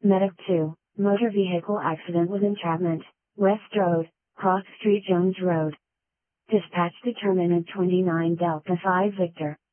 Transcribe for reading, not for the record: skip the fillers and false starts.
Medic 2, motor vehicle accident with entrapment, West Road, Cross Street Jones Road. Dispatch determinant 29 Delta 5 Victor.